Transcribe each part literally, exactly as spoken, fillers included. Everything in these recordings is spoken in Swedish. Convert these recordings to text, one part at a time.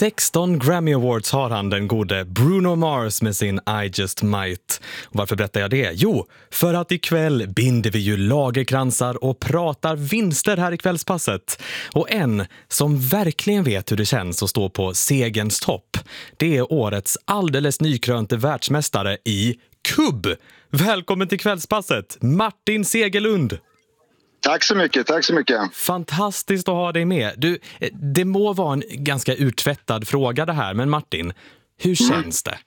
sexton Grammy Awards har han, den gode Bruno Mars med sin I Just Might. Och varför berättar jag det? Jo, för att ikväll binder vi ju lagerkransar och pratar vinster här i kvällspasset. Och en som verkligen vet hur det känns att stå på segerns topp, det är årets alldeles nykrönte världsmästare i kubb. Välkommen till kvällspasset, Martin Segerlund. Tack så mycket, tack så mycket. Fantastiskt att ha dig med. Du, det må vara en ganska urtvättad fråga det här, men Martin, hur känns det?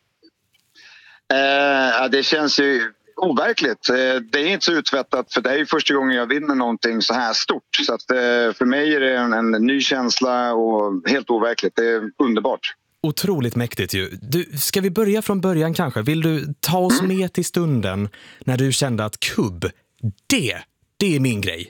Mm. Eh, det känns ju overkligt. Det är inte så uttvättat, för det är ju första gången jag vinner någonting så här stort. Så att, eh, för mig är det en, en ny känsla och helt overkligt. Det är underbart. Otroligt mäktigt ju. Du, ska vi börja från början kanske? Vill du ta oss mm. med till stunden när du kände att kubb, det, det är min grej?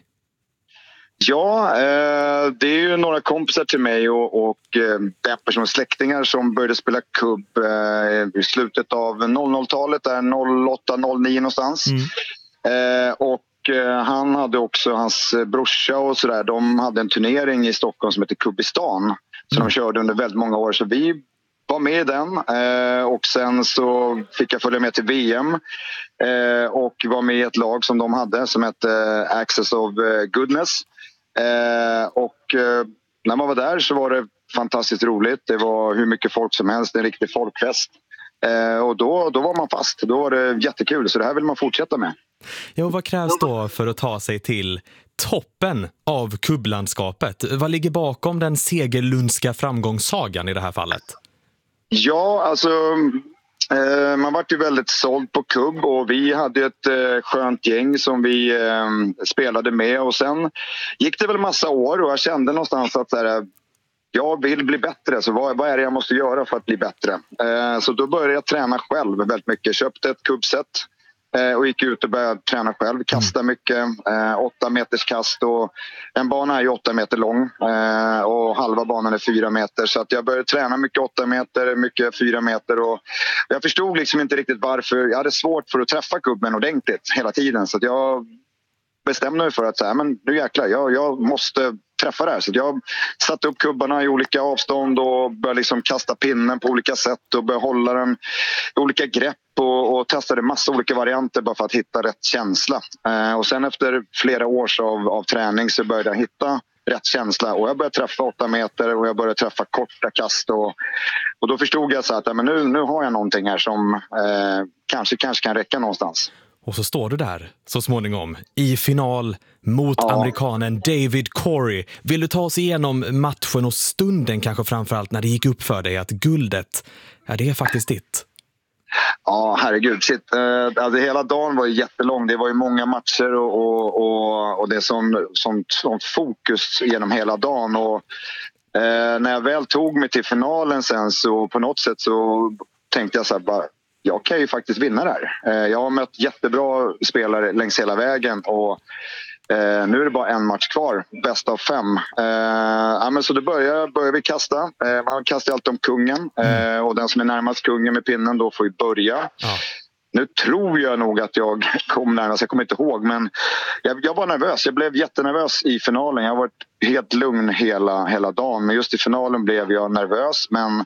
Ja, eh, det är ju några kompisar till mig och, och eh, personer, släktingar som började spela kubb eh, i slutet av noll noll-talet, där noll åtta noll nio någonstans. Mm. Eh, och eh, han hade också, hans brorsa och sådär, de hade en turnering i Stockholm som heter Kubbistan. Så mm. de körde under väldigt många år, så vi var med i den eh, och sen så fick jag följa med till V M eh, och var med i ett lag som de hade som hette eh, Access of Goodness. Eh, och eh, när man var där så var det fantastiskt roligt. Det var hur mycket folk som helst, en riktig folkfest. Eh, och då, då var man fast, då var det jättekul, så det här vill man fortsätta med. Ja, och vad krävs då för att ta sig till toppen av kubblandskapet? Vad ligger bakom den segerlundska framgångssagan i det här fallet? Ja, alltså eh, man var ju väldigt såld på kubb och vi hade ett eh, skönt gäng som vi eh, spelade med, och sen gick det väl massa år och jag kände någonstans att så här, jag vill bli bättre, så vad, vad är det jag måste göra för att bli bättre? Eh, så då började jag träna själv väldigt mycket, köpte ett kubbset och gick ut och började träna själv, kasta mycket, eh, åtta meters kast, och en bana är ju åtta meter lång eh, och halva banan är fyra meter, så att jag började träna mycket åtta meter, mycket fyra meter, och jag förstod liksom inte riktigt varför. Jag hade svårt för att träffa kubben ordentligt hela tiden, så att jag bestämde mig för att säga, men nu jäklar, jag, jag måste träffa det här. Så jag satte upp kubbarna i olika avstånd och började liksom kasta pinnen på olika sätt och började hålla den i olika grepp och, och testade massa olika varianter bara för att hitta rätt känsla. Eh, och sen efter flera års av, av träning så började jag hitta rätt känsla, och jag började träffa åtta meter och jag började träffa korta kast, och, och då förstod jag så att ja, men nu, nu har jag någonting här som eh, kanske, kanske kan räcka någonstans. Och så står du där så småningom i final mot ja. amerikanen David Corey. Vill du ta oss igenom matchen och stunden, kanske framförallt när det gick upp för dig att guldet, ja, det är faktiskt ditt? Ja, herregud. Shit. Alltså, hela dagen var ju jättelång. Det var ju många matcher och, och, och, och det är som, som, som fokus genom hela dagen. Och, eh, när jag väl tog mig till finalen sen, så på något sätt så tänkte jag så här bara, jag kan ju faktiskt vinna där. Jag har mött jättebra spelare längs hela vägen, och eh, nu är det bara en match kvar, bäst av fem. Eh, ja, men så då börjar, börjar vi kasta. Eh, man kastar alltid om kungen, eh, och den som är närmast kungen med pinnen då får ju börja. Ja. Nu tror jag nog att jag kom närmast, jag kommer inte ihåg, men jag, jag var nervös. Jag blev jättenervös i finalen. Jag har varit helt lugn hela, hela dagen, men just i finalen blev jag nervös, men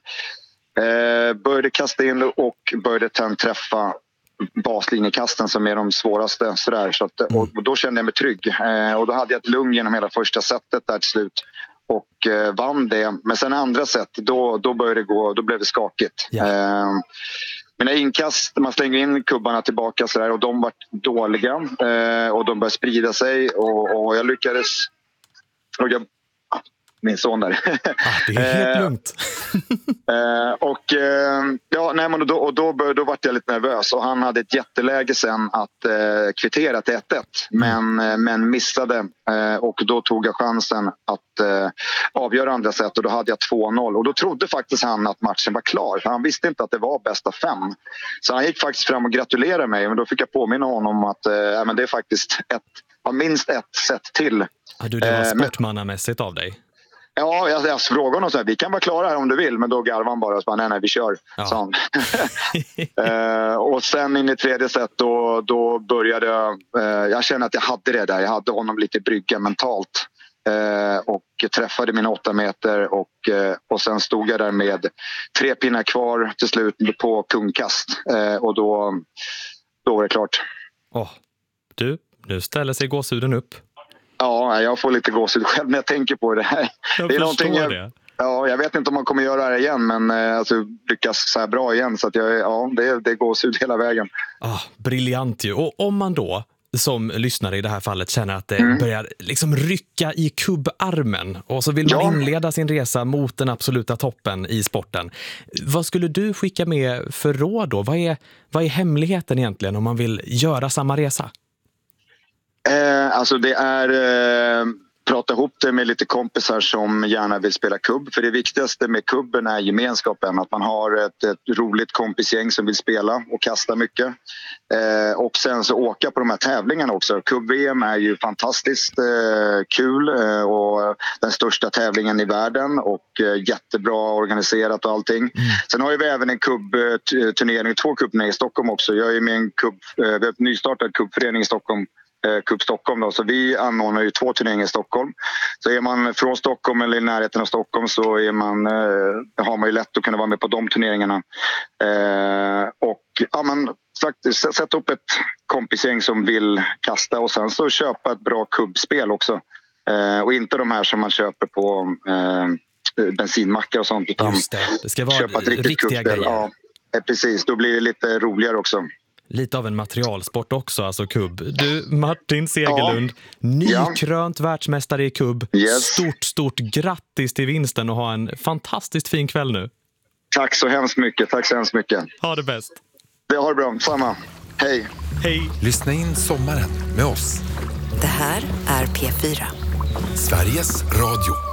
Eh, började kasta in och började träffa baslinjekasten som är de svåraste sådär, så att, och, och då kände jag mig trygg, eh, och då hade jag ett lugn genom hela första setet där till slut och eh, vann det, men sen andra set då, då började det gå, då blev det skakigt. Yeah. eh, Mina inkast, man slänger in kubbarna tillbaka sådär, och de var dåliga, eh, och de började sprida sig, och, och jag lyckades, och jag min son där. Ah, det är helt lugnt. eh, och eh, ja, nej, men då, och då, då, då var jag lite nervös, och han hade ett jätteläge sen att eh, kvittera till ett ett, men, eh, men missade, eh, och då tog jag chansen att eh, avgöra andra set, och då hade jag två noll, och då trodde faktiskt han att matchen var klar, för han visste inte att det var bästa fem, så han gick faktiskt fram och gratulerade mig, men då fick jag påminna honom att eh, men det är faktiskt ett, ja, minst ett set till. Ah, du, det var sportmannamässigt av dig. Ja, jag, jag frågade honom så här, vi kan vara klara här om du vill, men då garvade han bara och sa, nej, nej, vi kör. Ja. uh, och sen in i tredje set då, då började jag, uh, jag kände att jag hade det där, jag hade honom lite brygga mentalt. eh, och träffade mina åtta meter och, eh, och sen stod jag där med tre pinnar kvar till slut på kungkast eh, och då, då var det klart. Oh, du, nu ställer sig gåshuden upp. Ja, jag får lite gåshud själv när jag tänker på det här. Jag det är förstår jag, det. Ja, jag vet inte om man kommer göra det igen, men eh, alltså, lyckas så här bra igen. Så att jag, ja, det, det gåshud hela vägen. Ah, briljant ju. Och om man då som lyssnare i det här fallet känner att det Mm. börjar liksom rycka i kubbarmen och så vill man Ja. inleda sin resa mot den absoluta toppen i sporten. Vad skulle du skicka med för råd då? Vad är, vad är hemligheten egentligen om man vill göra samma resa? Eh, alltså det är eh, prata ihop det med lite kompisar som gärna vill spela kubb. För det viktigaste med kubben är gemenskapen. Att man har ett, ett roligt kompisgäng som vill spela och kasta mycket. Eh, och sen så åka på de här tävlingarna också. Kubb-V M är ju fantastiskt eh, kul eh, och den största tävlingen i världen och eh, jättebra organiserat och allting. Mm. Sen har vi även en kubbturnering, två kubbturneringar i Stockholm också. Jag är med i en kubb, eh, vi har ett nystartat kubbförening i Stockholm. Cup Stockholm då. Så vi anordnar ju två turneringar i Stockholm. Så är man från Stockholm eller i närheten av Stockholm så är man, eh, har man ju lätt att kunna vara med på de turneringarna. Eh, och ja, man faktiskt sätta upp ett kompisgäng som vill kasta och sen så köpa ett bra kubbspel också. Eh, och inte de här som man köper på eh, bensinmackar och sånt. Utan Just det, det ska vara köpa ett riktigt riktiga kubbspel. grejer. Ja, precis, då blir det lite roligare också. Lite av en materialsport också, alltså kubb. Du, Martin Segerlund, ja. nykrönt ja. världsmästare i kubb. Yes. Stort, stort grattis till vinsten och ha en fantastiskt fin kväll nu. Tack så hemskt mycket, tack så hemskt mycket. Ha det bäst. Det har det bra, samma. Hej. Hej. Lyssna in sommaren med oss. Det här är P fyra. Sveriges Radio.